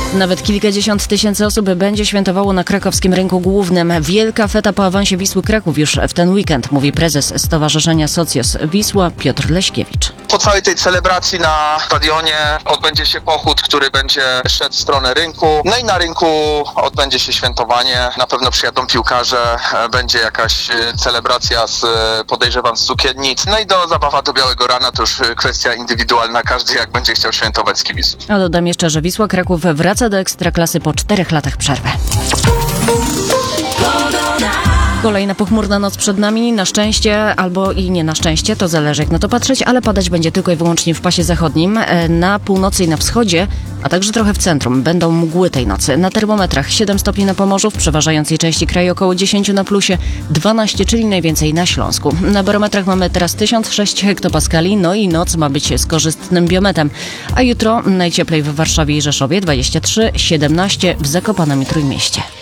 Nawet kilkadziesiąt tysięcy osób będzie świętowało na krakowskim rynku głównym. Wielka feta po awansie Wisły Kraków już w ten weekend, mówi prezes Stowarzyszenia Socjos Wisła Piotr Leśkiewicz. Po całej tej celebracji na stadionie odbędzie się pochód, który będzie szedł w stronę rynku. No i na rynku odbędzie się świętowanie. Na pewno przyjadą piłkarze, będzie jakaś celebracja podejrzewam z Cukiernic. No i zabawa do białego rana to już kwestia indywidualna. Każdy jak będzie chciał świętować z kibiców. A dodam jeszcze, że Wisła Kraków wraca do Ekstraklasy po 4 latach przerwy. Kolejna pochmurna noc przed nami, na szczęście albo i nie na szczęście, to zależy jak na to patrzeć, ale padać będzie tylko i wyłącznie w pasie zachodnim, na północy i na wschodzie, a także trochę w centrum. Będą mgły tej nocy. Na termometrach 7 stopni na Pomorzu, w przeważającej części kraju około 10 na plusie, 12, czyli najwięcej na Śląsku. Na barometrach mamy teraz 1006 hektopaskali, no i noc ma być z korzystnym biometem. A jutro najcieplej w Warszawie i Rzeszowie, 23, 17 w Zakopanem i Trójmieście.